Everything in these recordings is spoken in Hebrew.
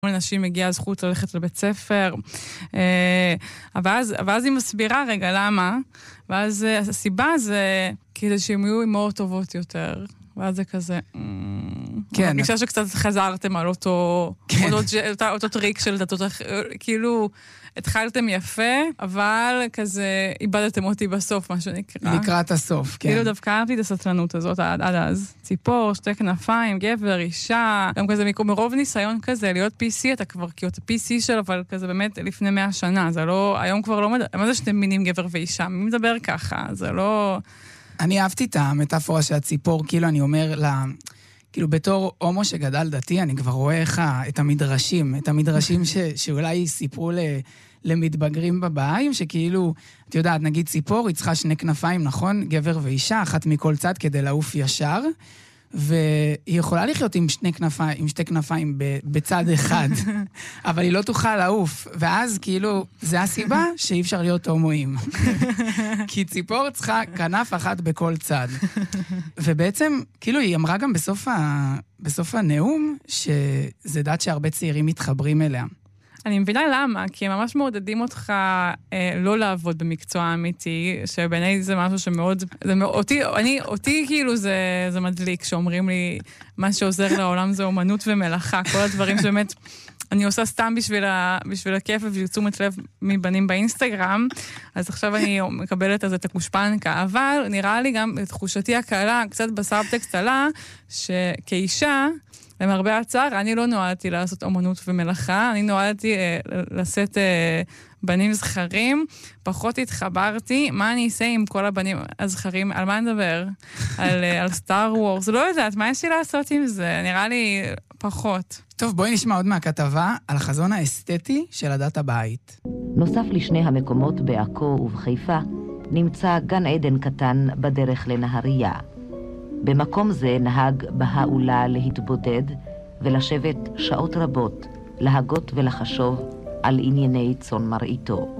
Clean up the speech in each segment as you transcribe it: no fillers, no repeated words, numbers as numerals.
לנשים הגיעה הזכות ללכת לבית ספר, ואז היא מסבירה רגע למה, ואז הסיבה זה כדי שהם יהיו אמהות טובות יותר, ואז זה כזה, אני מרגישה שקצת חזרתם על אותו טריק של דתות, כאילו התחלתם יפה, אבל כזה איבדתם אותי בסוף, מה שנקרא. לקראת הסוף, כן. כאילו דווקא אהבתי את הסטלנות הזאת עד אז. ציפור, שתי כנפיים, גבר, אישה, גם כזה מרוב ניסיון כזה, להיות PC, אתה כבר כאילו, אתה PC של, אבל כזה באמת לפני 100 שנה, זה לא, היום כבר לא מדבר, מה זה שתי מינים גבר ואישה? מי מדבר ככה? זה לא... אני אהבתי את המטאפורה של הציפור, כאילו אני אומר לה... כאילו בתור הומו שגדל דתי, אני כבר רואה איך את המדרשים שאולי סיפרו למתבגרים בבאים, שכאילו, את יודעת, נגיד ציפור, היא צריכה שני כנפיים, נכון? גבר ואישה, אחת מכל צד כדי לעוף ישר, והיא יכולה לחיות עם שתי כנפיים בצד אחד, אבל היא לא תוכל לעוף, ואז כאילו, זה הסיבה שאי אפשר להיות הומואים. כי ציפור צריכה כנף אחת בכל צד. ובעצם, כאילו, היא אמרה גם בסוף הנאום, שזה דת שהרבה צעירים מתחברים אליה. אני מבינה למה, כי הם ממש מעודדים אותך לא לעבוד במקצוע אמיתי, שבעיניי זה משהו שמאוד, אותי כאילו זה מדליק, שאומרים לי, מה שעוזר לעולם זה אומנות ומלאכה, כל הדברים שבאמת, אני עושה סתם בשביל הכיף ובשביל תשומת לב מבנים באינסטגרם, אז עכשיו אני מקבלת את הגושפנקה, אבל נראה לי גם תחושתי הקלה, קצת בסאבטקסט עלה, שכאישה, למרבה הצער, אני לא נועדתי לעשות אומנות ומלאכה, אני נועדתי לשאת בנים זכרים, פחות התחברתי, מה אני אעשה עם כל הבנים הזכרים, על מה נדבר? על סטאר וורס, לא יודעת, מה יש לי לעשות עם זה? נראה לי פחות. טוב, בואי נשמע עוד מהכתבה על החזון האסתטי של הדת הבאית. נוסף לשני המקומות בעכו ובחיפה, נמצא גן עדן קטן בדרך לנהריה. במקום זה נהג בהאולה להתבודד ולשבת שעות רבות, להגות ולחשוב על ענייני צאן מרעיתו.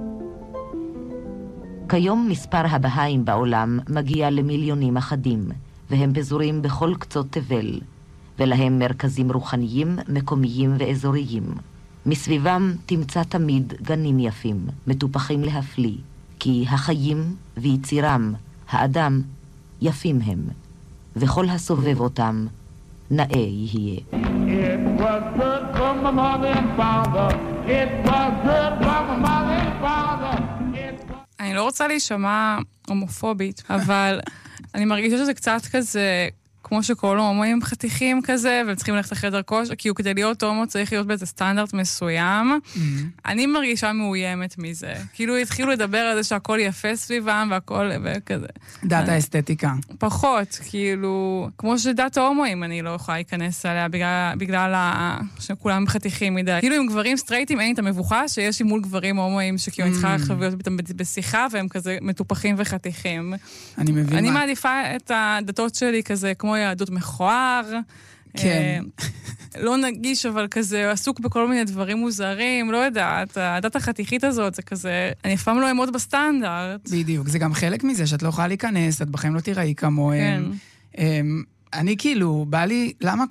כיום מספר הבהאים בעולם מגיע למיליונים אחדים, והם פזורים בכל קצות תבל, ולהם מרכזים רוחניים, מקומיים ואזוריים. מסביבם תמצא תמיד גנים יפים, מטופחים להפליא, כי החיים ויצירם, האדם, יפים הם. וכל הסובב אותם, נאה יהיה. אני לא רוצה להישמע הומופובית, אבל אני מרגישה שזה קצת כזה, כמו שכל הומואים חתיכים כזה, והם צריכים ללכת לחדר כושר, כי הוא כדי להיות הומו צריך להיות באיזה סטנדרט מסוים. אני מרגישה מאוימת מזה. כאילו התחילו לדבר על זה שהכל יפה סביבם, והכל וכזה. דת האסתטיקה. פחות, כאילו, כמו שדת ההומואים אני לא יכולה להיכנס עליה, בגלל שכולם חתיכים מדי. כאילו עם גברים סטרייטים אין את המבוכה, שיש לי מול גברים הומואים, שכאילו אני צריכה לחוויות בשיחה, והם כזה מטופחים וחתיכים. אני מבין. אני מעדיפה את הדתות שלי כזה, כמו יהדות מכוער, כן. לא נגיש, אבל כזה עסוק בכל מיני דברים מוזרים, לא יודעת, הדת החתיכית הזאת זה כזה, אני אף פעם לא אעמוד בסטנדרט. בדיוק, זה גם חלק מזה שאת לא יכולה להיכנס, את בכם לא תיראי כמוהם. אני כאילו, בא לי, למה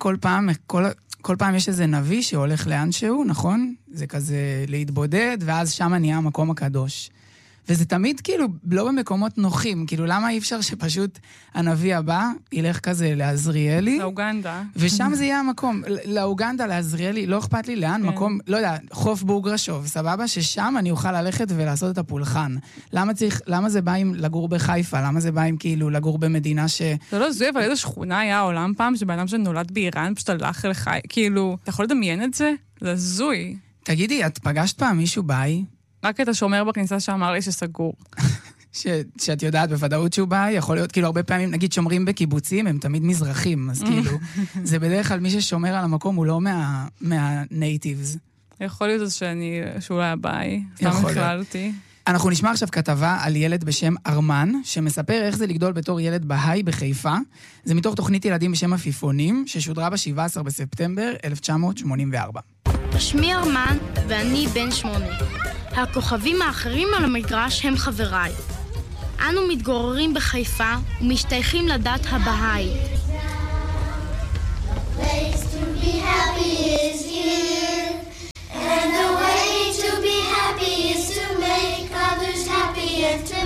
כל פעם יש איזה נביא שהולך לאן שהוא, נכון? זה כזה להתבודד, ואז שם נהיה המקום הקדוש. וזה תמיד כאילו לא במקומות נוחים, כאילו למה אי אפשר שפשוט הנביא הבא ילך כזה לעזריאלי? לאוגנדה. ושם זה יהיה המקום, לאוגנדה, לעזריאלי, לא אכפת לי לאן, מקום, לא יודע, חוף בורגרשוב, סבבה ששם אני אוכל ללכת ולעשות את הפולחן. למה זה בא עם לגור בחיפה? למה זה בא עם כאילו לגור במדינה ש... זה לא זו, אבל איזו שכונה היה העולם פעם, שבאדם שנולד באיראן פשוט הלך לחי, כאילו, אתה יכול לדמיין את זה? זה זוי. תגידי, את פגשת פעם מישהו ביי? רק את השומר בכניסה שאמר לי שסגור. שאת יודעת בוודאות שהוא בא, יכול להיות, כאילו הרבה פעמים, נגיד שומרים בקיבוצים, הם תמיד מזרחים, אז כאילו, זה בדרך כלל מי ששומר על המקום, הוא לא מהנייטיבס. יכול להיות שהוא לא היה ביי, סתם הכללתי. אנחנו נשמע עכשיו כתבה על ילד בשם ארמן, שמספר איך זה לגדול בתור ילד בהאי בחיפה. זה מתוך תוכנית ילדים בשם עפיפונים, ששודרה ב-17 בספטמבר 1984. שמי ארמן ואני בן 8. הכוכבים האחרים על המגרש הם חבריי. אנו מתגוררים בחיפה ומשתייכים לדת הבאית.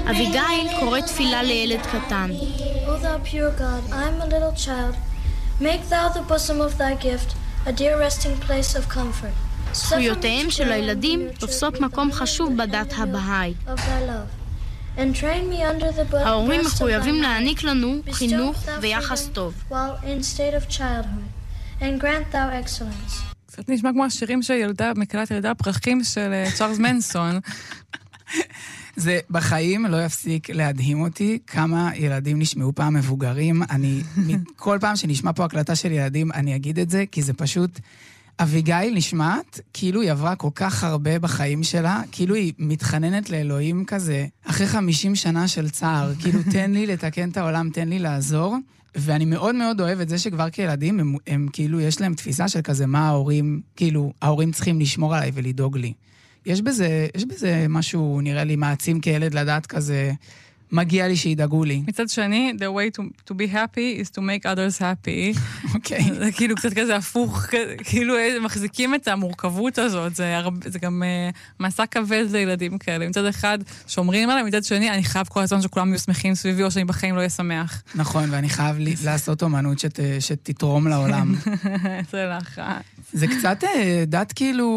אביגיל קוראת תפילה לילד קטן. O thou pure God, I am a little child. Make thou the bosom of thy gift a dear resting place of comfort. זכויותיהם של הילדים תופסות מקום חשוב בדת הבהאי. ההורים מחויבים להעניק לנו חינוך ויחס טוב. קצת נשמע כמו השירים של ילדה, מקהלת ילדה הפרחים של צ'ארלס מנסון. זה בחיים לא יפסיק להדהים אותי כמה ילדים נשמעו פעם מבוגרים. כל פעם שנשמע פה הקלטה של ילדים, אני אגיד את זה, כי זה פשוט... אביגיל נשמעת כאילו היא עברה כל כך הרבה בחיים שלה, כאילו היא מתחננת לאלוהים כזה, אחרי 50 שנה של צער, כאילו תן לי לתקן את העולם, תן לי לעזור, ואני מאוד מאוד אוהב את זה שכבר כילדים הם כאילו יש להם תפיסה של כזה מה ההורים, כאילו ההורים צריכים לשמור עליי ולדאוג לי. יש בזה משהו נראה לי מעצים כילד לדעת כזה, מגיע לי שידאגו לי. מצד שני, the way to be happy is to make others happy. אוקיי. זה כאילו קצת כזה הפוך, כאילו מחזיקים את המורכבות הזאת, זה גם מסע כבד לילדים כאלה. מצד אחד, שומרים עליהם, מצד שני, אני חייב כל הזמן שכולם יהיו שמחים סביבי, או שאני בחיים לא אשמח. נכון, ואני חייב לעשות אומנות שתתרום לעולם. זה לך. זה קצת דת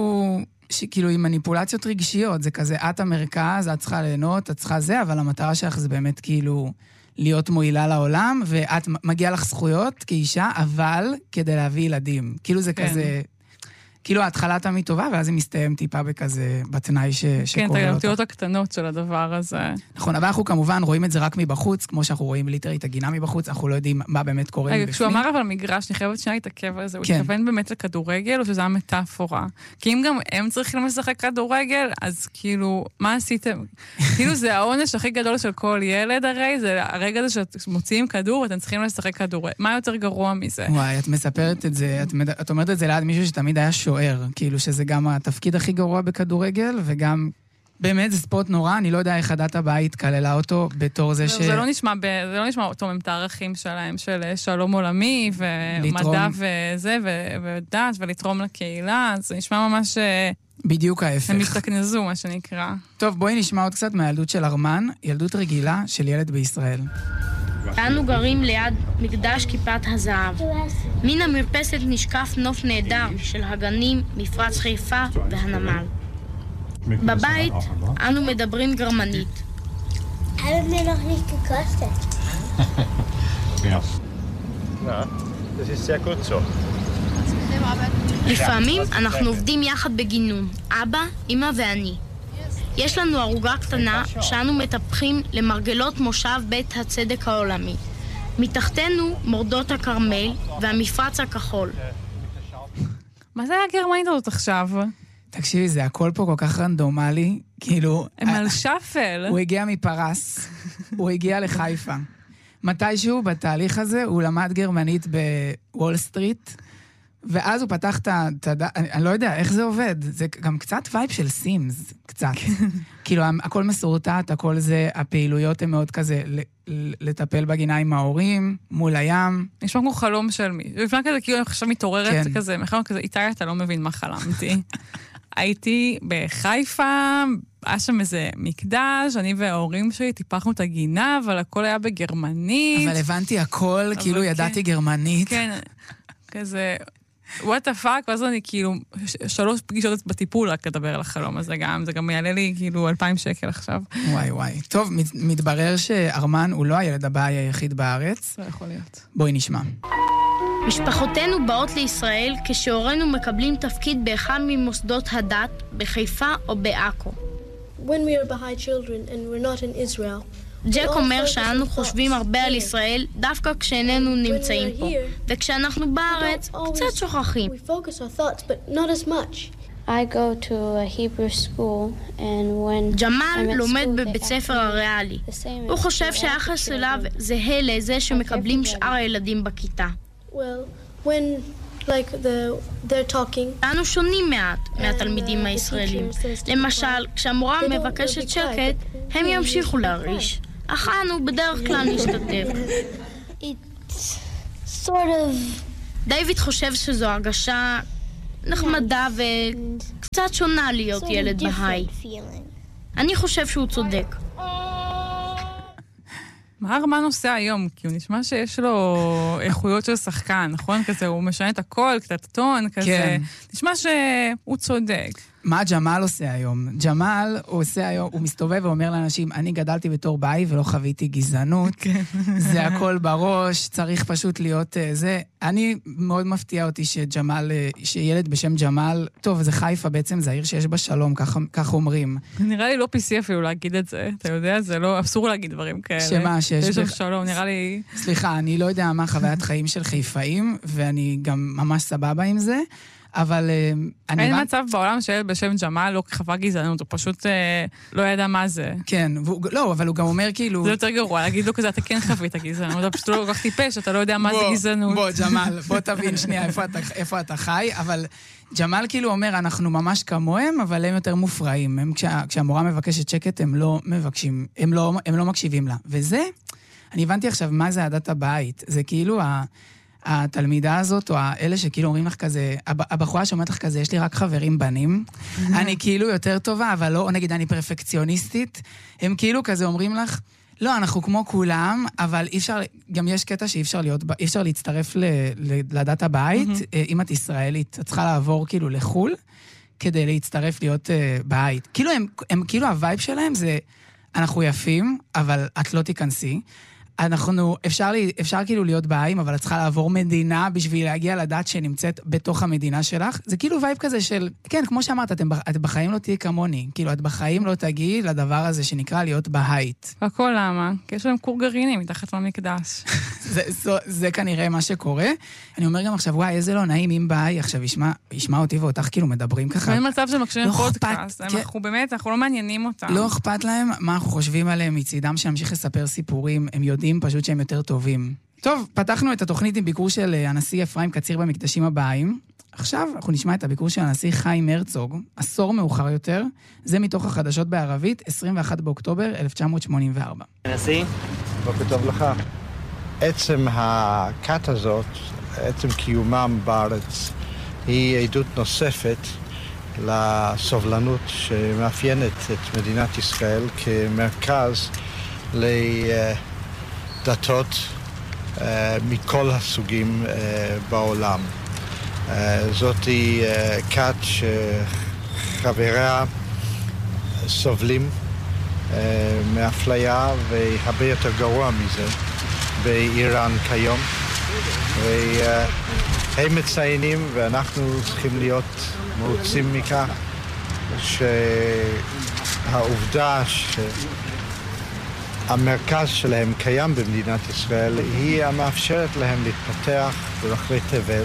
כאילו עם מניפולציות רגשיות, זה כזה, את המרכז, את צריכה ליהנות, את צריכה זה, אבל המטרה שלך זה באמת כאילו להיות מועילה לעולם, ואת מגיעה לך זכויות כאישה, אבל כדי להביא ילדים. כאילו זה כזה, כאילו ההתחלה תמיד טובה, ואז היא מסתיים טיפה בכזה, בתנאי שקורה אותה. כן, את האותיות הקטנות של הדבר הזה. נכון, אבל אנחנו כמובן רואים את זה רק מבחוץ, כמו שאנחנו רואים ליטרית הגינה מבחוץ, אנחנו לא יודעים מה באמת קורה מבפנים. כשהוא אמר אבל מגרש, אני חייבת שנייה להתעכב על זה, הוא התכוון באמת לכדורגל, או שזה המטאפורה? כי אם גם הם צריכים לשחק כדורגל, אז כאילו, מה עשיתם? כאילו זה העונש הכי גדול של כל ילד הרי, זה הרגע הזה שמוציאים כדור, אתם צריכים לשחק כדורגל. מה יותר גרוע מזה? וואי, את מספרת את זה, את אומרת את זה ליד מישהו שתמיד היה שוער, כאילו שזה גם התפקיד הכי גרוע בכדורגל, וגם באמת זה ספורט נורא, אני לא יודע איך הדת הבית כללה אותו בתור זה זה לא נשמע אותו עם הערכים שלהם, של שלום עולמי, ומדע וזה, ודת, ולתרום לקהילה, זה נשמע ממש... בדיוק ההפך. הם משתכנזו, מה שנקרא. טוב, בואי נשמע עוד קצת מהילדות של ארמן, ילדות רגילה של ילד בישראל. אנו גרים ליד מקדש כיפת הזהב. מן המרפסת נשקף נוף נהדר של הגנים, מפרץ חיפה והנמל. בבית אנו מדברים גרמנית. לפעמים אנחנו עובדים יחד בגינון, אבא, אמא ואני. יש לנו ערוגה קטנה שאנו מטפחים למרגלות מושב בית הצדק העולמי. מתחתנו מורדות הכרמל והמפרץ הכחול. מה זה היה גרמנית הזאת עכשיו? תקשיבי, זה הכל פה כל כך רנדומלי, כאילו... הם על שפל. הוא הגיע מפרס, הוא הגיע לחיפה. מתישהו בתהליך הזה הוא למד גרמנית בוול סטריט, ואז הוא פתח את אני לא יודע איך זה עובד, זה גם קצת וייב של סימס, קצת. כאילו, הכל מסורטט, הכל זה, הפעילויות הן מאוד כזה, לטפל בגינה עם ההורים, מול הים. נשמע כמו חלום של מי. לפני כזה, כאילו, אני עכשיו מתעוררת כזה, מחלום כזה, איתי, אתה לא מבין מה חלמתי. הייתי בחיפה, היה שם איזה מקדש, אני וההורים שלי טיפחנו את הגינה, אבל הכל היה בגרמנית. אבל הבנתי הכל, כאילו ידעתי גרמנית. כן, כזה... what the fuck, ואז אני כאילו 3 פגישות בטיפול רק לדבר על החלום הזה גם, זה גם יעלה לי כאילו 2,000 שקל עכשיו. וואי וואי. טוב, מתברר שארמן הוא לא הילד הבאי היחיד בארץ. זה יכול להיות. בואי נשמע. משפחותינו באות לישראל כשהורינו מקבלים תפקיד באחד ממוסדות הדת בחיפה או בעכו. When we are Baha'i children and we're not in Israel, ג'ק אומר שאנו חושבים הרבה על ישראל דווקא כשאיננו נמצאים פה, וכשאנחנו בארץ קצת שוכחים. ג'מאל לומד בבית ספר הריאלי. הוא חושב שהיחס אליו זהה לזה שמקבלים שאר הילדים בכיתה. אנו שונים מעט מהתלמידים הישראלים. למשל, כשהמורה מבקשת שקט, הם ימשיכו להרעיש. אך אנו בדרך כלל נשתתף. דיוויד חושב שזו הרגשה נחמדה וקצת שונה להיות ילד בהאי. אני חושב שהוא צודק. מה ארמן עושה היום? כי הוא נשמע שיש לו איכויות של שחקן, נכון? כזה, הוא משנה את הכל, קצת טון, כזה. כן. נשמע שהוא צודק. מה ג'מאל עושה היום? ג'מאל עושה היום, הוא מסתובב ואומר לאנשים, אני גדלתי בתור ביי ולא חוויתי גזענות. זה הכל בראש, צריך פשוט להיות זה. אני מאוד מפתיע אותי שג'מאל, שילד בשם ג'מאל, טוב, זה חיפה בעצם, זה העיר שיש בה שלום, כך אומרים. נראה לי לא PC אפילו להגיד את זה, אתה יודע? זה לא, אסור להגיד דברים כאלה. שמה, שיש שלום, נראה לי... סליחה, אני לא יודע מה חוויית חיים של חיפאים, ואני גם ממש סבבה עם זה. אבל אין מצב בעולם שילד בשם ג'מאל לא חווה גזענות, הוא פשוט לא ידע מה זה. כן, לא, אבל הוא גם אומר כאילו... זה יותר גרוע, להגיד לו כזה, אתה כן חווית גזענות, אתה פשוט לא כל כך טיפש, אתה לא יודע מה זה גזענות. בוא, ג'מאל, בוא תבין שנייה איפה אתה חי, אבל ג'מאל כאילו אומר, אנחנו ממש כמוהם, אבל הם יותר מופרעים. כשהמורה מבקשת שקט, הם לא מבקשים, הם לא מקשיבים לה. וזה, אני הבנתי עכשיו מה זה עדת הבית. זה כאילו התלמידה הזאת, או האלה שכאילו אומרים לך כזה, הבחורה שאומרת לך כזה, יש לי רק חברים בנים, אני כאילו יותר טובה, אבל לא, או נגיד אני פרפקציוניסטית, הם כאילו כזה אומרים לך, לא, אנחנו כמו כולם, אבל אי אפשר, גם יש קטע שאי אפשר להצטרף לדת הבית, אם את ישראלית, את צריכה לעבור כאילו לחול, כדי להצטרף להיות בית. כאילו הם כאילו הווייב שלהם זה, אנחנו יפים, אבל את לא תיכנסי, אפשר כאילו להיות בעיים, אבל את צריכה לעבור מדינה בשביל להגיע לדת שנמצאת בתוך המדינה שלך. זה כאילו וייב כזה של, כן, כמו שאמרת, את בחיים לא תהיי כמוני. כאילו, את בחיים לא תגיעי לדבר הזה שנקרא להיות בהית. הכל למה? כי יש להם כור גרעיני מתחת למקדש. זה כנראה מה שקורה. אני אומר גם עכשיו, וואי, איזה לא נעים אם בהי, עכשיו ישמע אותי ואותך כאילו מדברים ככה. אין מצב שמקשיבים פודקאסט. אנחנו באמת, אנחנו לא מעניינים אותם. לא אכפת להם מה אנחנו חושבים עליהם מצידם שימשיך לספר סיפורים. הם יודעים פשוט שהם יותר טובים. טוב, פתחנו את התוכנית עם ביקור של הנשיא אפרים קציר במקדשים הבאים. עכשיו אנחנו נשמע את הביקור של הנשיא חיים הרצוג, עשור מאוחר יותר. זה מתוך החדשות בערבית, 21 באוקטובר 1984. הנשיא, בוקר טוב לך. עצם הכת הזאת, עצם קיומם בארץ, היא עדות נוספת לסובלנות שמאפיינת את מדינת ישראל כמרכז לדתות מכל הסוגים בעולם. זאת היא כת שחבריה סובלים מאפליה והרבה יותר גרוע מזה באיראן כיום. והם מציינים ואנחנו צריכים להיות מרוצים מכך שהעובדה שהמרכז שלהם קיים במדינת ישראל היא המאפשרת להם להתפתח ברחבי תבל.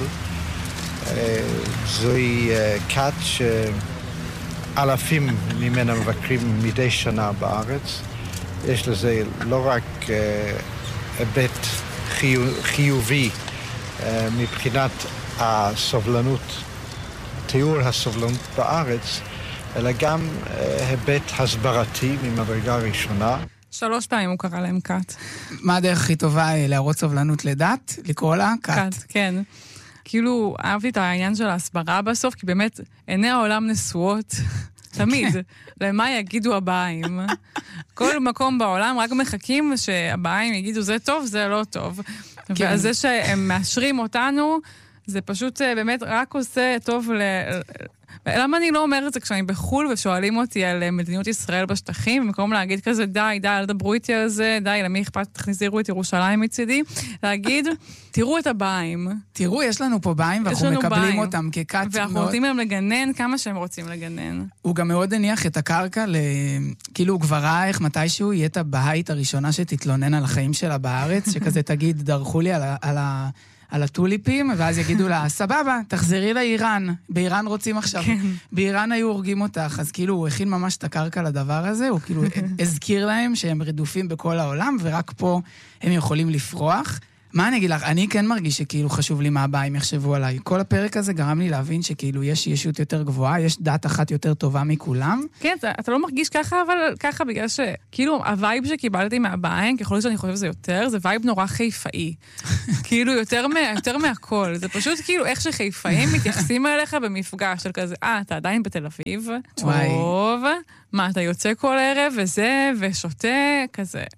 זוהי כת שאלפים ממנה מבקרים מדי שנה בארץ. יש לזה לא רק היבט חיובי מבחינת הסובלנות, תיאור הסובלנות בארץ, אלא גם היבט הסברתי ממדרגה ראשונה. 3 פעמים הוא קרא להם כת. מה הדרך הכי טובה להראות סובלנות לדת? לקרוא לה כת. כן. כאילו, אהבתי את העניין של ההסברה בסוף, כי באמת עיני העולם נשואות תמיד, למה יגידו הבאים. כל מקום בעולם רק מחכים שהבאים יגידו זה טוב, זה לא טוב. ועל זה שהם מאשרים אותנו, זה פשוט באמת רק עושה טוב למה אני לא אומרת את זה כשאני בחול ושואלים אותי על מדיניות ישראל בשטחים, במקום להגיד כזה, די, אל דברו איתי על זה, די, למי אכפת, תחזירו את ירושלים מצידי, להגיד, תראו את הבאים. תראו, יש לנו פה באים, ואנחנו מקבלים אותם ככת. ואנחנו נותנים להם לגנן כמה שהם רוצים לגנן. הוא גם מאוד הניח את הקרקע, כאילו הוא כבר ראה איך מתישהו יהיה את הבית הראשונה שתתלונן על החיים שלה בארץ, שכזה תגיד, דרכו לי על הטוליפים, ואז יגידו לה, סבבה, תחזרי לאיראן. באיראן רוצים עכשיו. כן. באיראן היו הורגים אותך, אז כאילו הוא הכין ממש את הקרקע לדבר הזה, הוא כאילו הזכיר להם שהם רדופים בכל העולם, ורק פה הם יכולים לפרוח. מה אני אגיד לך? אני כן מרגיש שכאילו חשוב לי מה הבאים יחשבו עליי. כל הפרק הזה גרם לי להבין שכאילו יש ישות יותר גבוהה, יש דת אחת יותר טובה מכולם. כן, אתה לא מרגיש ככה, אבל ככה בגלל שכאילו הווייב שקיבלתי מהבאים, ככל שאני חושב שזה יותר, זה וייב נורא חיפאי. כאילו יותר מהכל. זה פשוט כאילו איך שחיפאים מתייחסים אליך במפגש של כזה, אתה עדיין בתל אביב? טוב. מה, אתה יוצא כל ערב וזה, ושותה, כזה.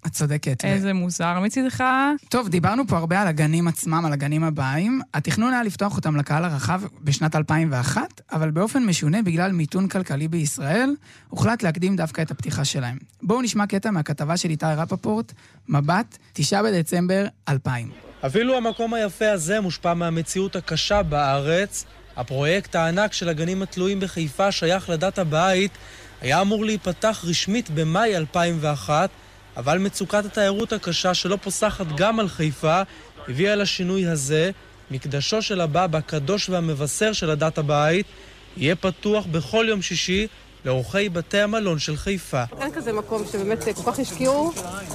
את צודקת. איזה מוזר מצידך. טוב, דיברנו פה הרבה על הגנים עצמם, על הגנים הבאים. התכנון היה לפתוח אותם לקהל הרחב בשנת 2001, אבל באופן משונה בגלל מיתון כלכלי בישראל, הוחלט להקדים דווקא את הפתיחה שלהם. בואו נשמע קטע מהכתבה של איתי רפפורט, מבט, 9 בדצמבר 2000. אפילו המקום היפה הזה מושפע מהמציאות הקשה בארץ. הפרויקט הענק של הגנים התלויים בחיפה שייך לדת הבית, היה אמור להיפתח רשמית במאי 2001, אבל מצוקת התיירות הקשה שלא פוסחת גם על חיפה, הביאה לשינוי הזה. מקדשו של הבבא, הקדוש והמבשר של הדת הבית, יהיה פתוח בכל יום שישי לאורחי בתי המלון של חיפה. אין כזה מקום שבאמת כל כך השקיעו,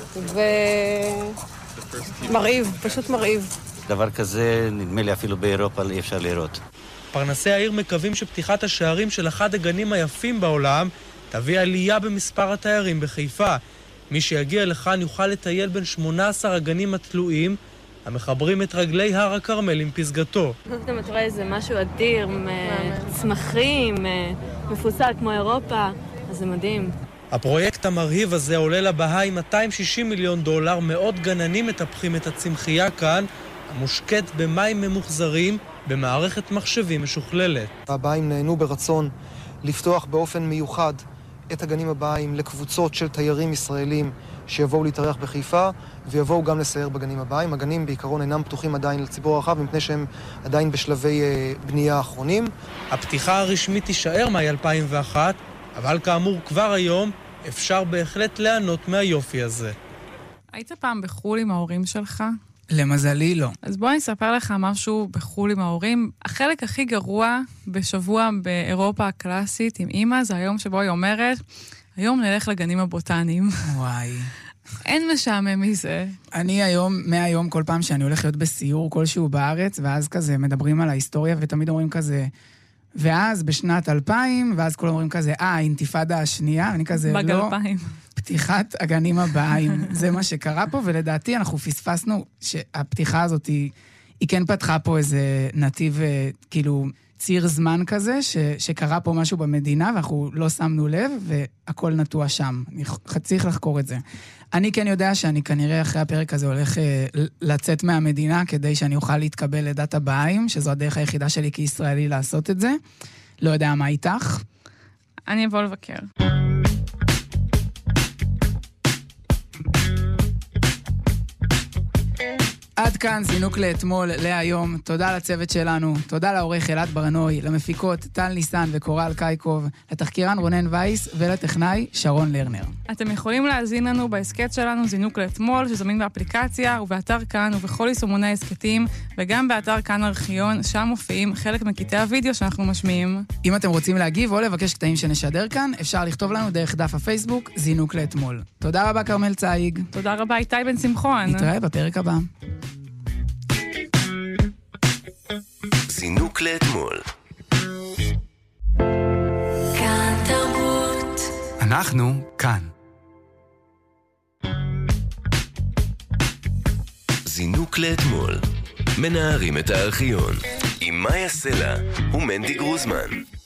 ומרעיב, פשוט מרעיב. דבר כזה, נדמה לי אפילו באירופה אי אפשר לראות. פרנסי העיר מקווים שפתיחת השערים של אחד הגנים היפים בעולם תביא עלייה במספר התיירים בחיפה. מי שיגיע לכאן יוכל לטייל בין 18 הגנים התלויים, המחברים את רגלי הר הכרמל עם פסגתו. אתה רואה איזה משהו אדיר, צמחים, מפוסל כמו אירופה, אז זה מדהים. הפרויקט המרהיב הזה עולה לבהאי $260 מיליון, מאות גננים מטפחים את הצמחייה כאן, המושקט במים ממוחזרים במערכת מחשבים משוכללת. הבאים נהנו ברצון לפתוח באופן מיוחד את הגנים הבאים לקבוצות של תיירים ישראלים שיבואו להתארח בחיפה ויבואו גם לסייר בגנים הבאים. הגנים בעיקרון אינם פתוחים עדיין לציבור הרחב מפני שהם עדיין בשלבי בנייה האחרונים. הפתיחה הרשמית תישאר מאי 2001, אבל כאמור כבר היום אפשר בהחלט ליהנות מהיופי הזה. היית פעם בחול עם ההורים שלך? למזלי לא. אז בוא אני אספר לך משהו בחול עם ההורים. החלק הכי גרוע בשבוע באירופה הקלאסית עם אמא, זה היום שבו היא אומרת, היום נלך לגנים הבוטניים. וואי. אין משעמם מזה. אני מהיום כל פעם שאני הולך להיות בסיור כלשהו בארץ, ואז כזה מדברים על ההיסטוריה, ותמיד אומרים כזה, ואז בשנת 2000, ואז כולם אומרים כזה, האינתיפאדה השנייה, אני כזה, בג לא, 2000. פתיחת הגנים הבאים. זה מה שקרה פה, ולדעתי אנחנו פספסנו שהפתיחה הזאת היא כן פתחה פה איזה נתיב, כאילו, ציר זמן כזה, שקרה פה משהו במדינה, ואנחנו לא שמנו לב, והכל נטוע שם. אני צריך לחקור את זה. אני כן יודע שאני כנראה אחרי הפרק הזה הולך לצאת מהמדינה, כדי שאני אוכל להתקבל לדת הבאים, שזו הדרך היחידה שלי כישראלי לעשות את זה. לא יודע מה איתך. אני אבוא לבקר. עד כאן זינוק לאתמול, להיום. תודה לצוות שלנו, תודה לעורך אלעד ברנוי, למפיקות טל ניסן וקורל קייקוב, לתחקירן רונן וייס ולטכנאי שרון לרנר. אתם יכולים להזין לנו בהסקט שלנו זינוק לאתמול, שזמין באפליקציה ובאתר כאן ובכל יישומוני ההסקטים, וגם באתר כאן ארכיון, שם מופיעים חלק מקטעי הוידאו שאנחנו משמיעים. אם אתם רוצים להגיב או לבקש קטעים שנשדר כאן, אפשר לכתוב לנו דרך דף הפייסבוק זינוק לאתמול. תודה רבה כרמל צייג. תודה רבה איתי בן שמחון. נתראה בפרק הבא. זינוק לאתמול. כאן תרבות. אנחנו כאן. זינוק לאתמול. מנערים את הארכיון. עם מאיה סלע ומנדי גרוזמן.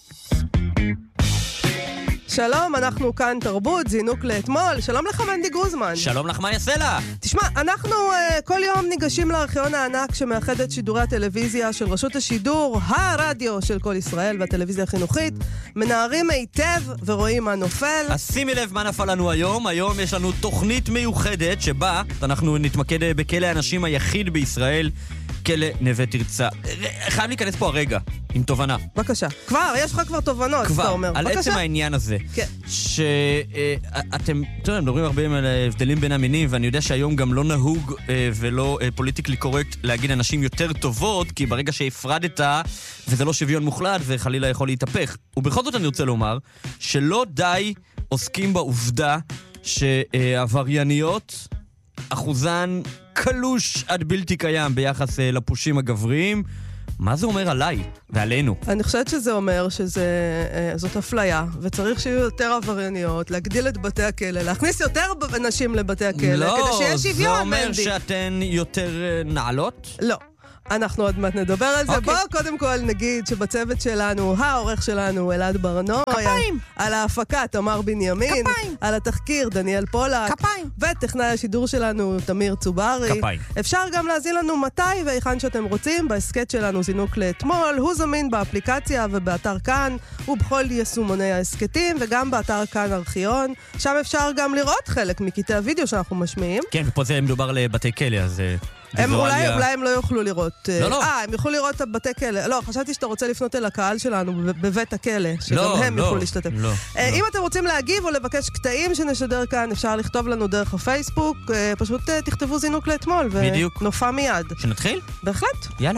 שלום, אנחנו כאן תרבות, זינוק לאתמול. שלום לך מנדי גרוזמן. שלום לך מאיה סלע. תשמע, אנחנו כל יום ניגשים לארכיון הענק שמאחד את שידורי הטלוויזיה של רשות השידור, הרדיו של כל ישראל והטלוויזיה החינוכית, מנערים היטב ורואים מה נופל. אז שימי לב מה נפל לנו היום. היום יש לנו תוכנית מיוחדת שבה אנחנו נתמקד בכלא האנשים היחיד בישראל, כלא נווה תרצה. חייב להיכנס פה הרגע, עם תובנה. בבקשה. יש לך כבר תובנות, אתה אומר. על עצם העניין הזה. כן. שאתם, מדברים הרבה על הבדלים בין המינים, ואני יודע שהיום גם לא נהוג ולא פוליטיקלי קורקט להגיד אנשים יותר טובות, כי ברגע שהפרדת, וזה לא שוויון מוחלט, וחלילה יכול להתהפך. ובכל זאת אני רוצה לומר, שלא די עוסקים בעובדה שעברייניות, אחוזן קלוש עד בלתי קיים ביחס לפושים הגבריים. מה זה אומר עליי ועלינו? אני חושבת שזה אומר שזאת אפליה, וצריך שיהיו יותר עברייניות, להגדיל את בתי הכלא, להכניס יותר נשים לבתי הכלא, כדי שיהיה שוויון, לא, זה אומר מנדי. שאתן יותר נעלות? לא. אנחנו עוד מעט נדבר על זה. בואו קודם כל נגיד שבצוות שלנו, העורך שלנו אלעד ברנוע. כפיים! על ההפקה תמר בנימין. כפיים! על התחקיר דניאל פולק. כפיים! וטכנאי השידור שלנו תמיר צוברי. כפיים. אפשר גם להזין לנו מתי והיכן שאתם רוצים. בהסקט שלנו זינוק לאתמול. הוא זמין באפליקציה ובאתר כאן ובכל יישומוני ההסקטים וגם באתר כאן ארכיון. שם אפשר גם לראות חלק מקטעי הוידאו שאנחנו משמיעים. כן, ופה זה מדובר לבתי כלא, אז... אולי הם לא יוכלו לראות. לא. הם יוכלו לראות את בתי כלא. לא, חשבתי שאתה רוצה לפנות אל הקהל שלנו בבית הכלא, שגם הם יוכלו להשתתף. אם אתם רוצים להגיב או לבקש קטעים שנשדר כאן, אפשר לכתוב לנו דרך הפייסבוק, פשוט תכתבו זינוק לאתמול, ונופע מיד. שנתחיל? בהחלט. יאללה.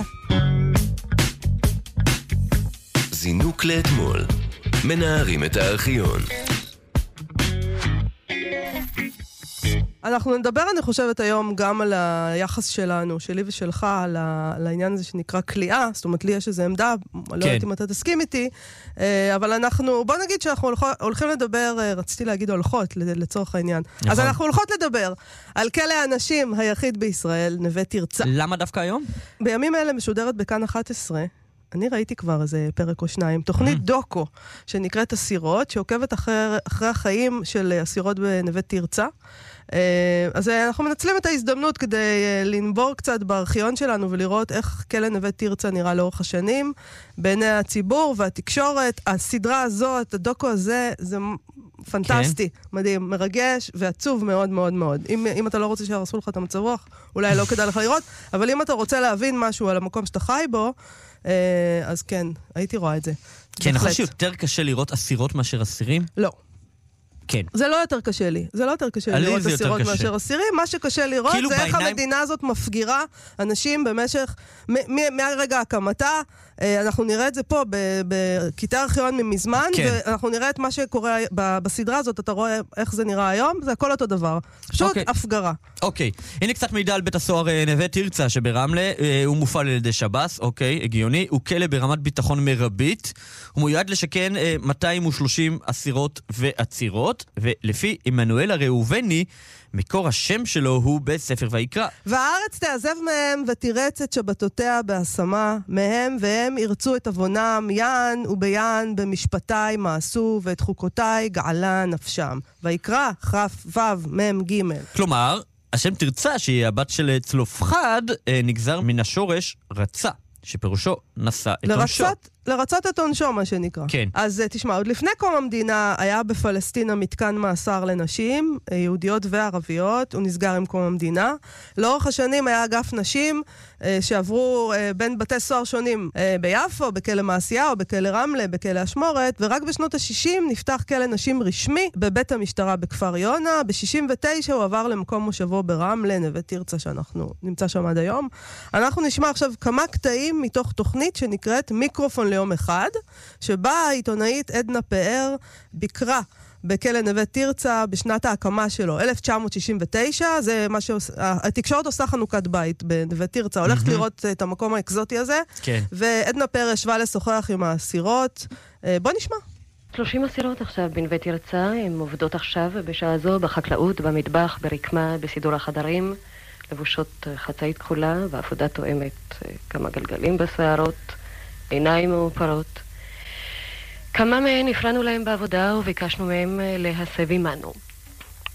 זינוק לאתמול. מנערים את הארכיון. אנחנו נדבר, אני חושבת, היום גם על היחס שלנו, שלי ושלך, על העניין הזה שנקרא כליאה. זאת אומרת, לי יש איזו עמדה, לא יודעת אם אתה תסכים איתי, אבל אנחנו, בוא נגיד שאנחנו הולכים לדבר, רציתי להגיד הולכות, לצורך העניין. אז אנחנו הולכות לדבר על כלא האנשים היחיד בישראל, נווה תרצה. למה דווקא היום? בימים האלה משודרת בכאן 11, אני ראיתי כבר איזה פרק או שניים, תוכנית דוקו, שנקראת אסירות, שעוקבת אחרי החיים של אסירות בנווה תרצה. אז אנחנו מנצלים את ההזדמנות כדי לנבור קצת בארכיון שלנו ולראות איך כלא נווה תרצה נראה לאורך השנים, בעיני הציבור והתקשורת. הסדרה הזאת, הדוקו הזה, זה פנטסטי, מדהים, מרגש ועצוב מאוד מאוד מאוד. אם אתה לא רוצה שירסו לך את המצב רוח, אולי לא כדאי לך לראות, אבל אם אתה רוצה להבין משהו על המקום שאתה חי בו, אז כן, הייתי רואה את זה. כן, אני חושב שיותר קשה לראות אסירות מאשר אסירים? לא. כן. זה לא יותר קשה לי. זה לא יותר קשה לי לראות אסירות מאשר אסירים. מה שקשה לראות זה איך המדינה הזאת מפגירה אנשים במשך, מהרגע הקמתה, אנחנו נראה את זה פה בכיתה ארכיון ממזמן, ואנחנו נראה את מה שקורה בסדרה הזאת, אתה רואה איך זה נראה היום, זה הכל אותו דבר. פשוט הפגרה. אוקיי. הנה קצת מידע על בית הסוהר נווה תרצה שברמלה, הוא מופעל על ידי שב"ס, אוקיי, הגיוני, הוא כלא ברמת ביטחון מרבית, הוא מיועד לשכן 230 אסירות ועצירות, ולפי עמנואל הראובני, מקור השם שלו הוא בספר ויקרא. והארץ תעזב מהם ותירץ את שבתותיה בהשמה מהם, והם ירצו את עוונם יען וביען במשפטי מעשו, ואת חוקותיי געלה נפשם. ויקרא כף ו' מ' ג'. כלומר, השם תרצה, שהיא הבת של צלופחד, נגזר מן השורש רצה, שפירושו נשא את עונשו. לרצות את עונשו, מה שנקרא. כן. אז תשמע, עוד לפני קום המדינה היה בפלסטינה מתקן מאסר לנשים, יהודיות וערביות, הוא נסגר עם קום המדינה. לאורך השנים היה אגף נשים שעברו בין בתי סוהר שונים ביפו, בכלא מעשיהו, בכלא רמלה, בכלא אשמורת, ורק בשנות ה-60 נפתח כלא נשים רשמי בבית המשטרה בכפר יונה. ב-69 הוא עבר למקום מושבו ברמלה, נווה תרצה, שאנחנו נמצא שם עד היום. אנחנו נשמע עכשיו כמה קטעים מתוך תוכנית שנקראת מיקרופון ליום אחד, שבה העיתונאית עדנה פאר ביקרה בכלא נווה תרצה בשנת ההקמה שלו, 1969, זה מה התקשורת עושה חנוכת בית בנווה תרצה, הולכת לראות את המקום האקזוטי הזה, ועדנה פאר ישבה לשוחח עם האסירות. בוא נשמע. 30 אסירות עכשיו בנווה תרצה, הן עובדות עכשיו בשעה זו בחקלאות, במטבח, ברקמה, בסידור החדרים, לבושות חצאית כחולה ועבודה תואמת, כמה גלגלים בשערות, עיניים מאופרות. כמה מהן הפרענו להם בעבודה וביקשנו מהם להסב עמנו.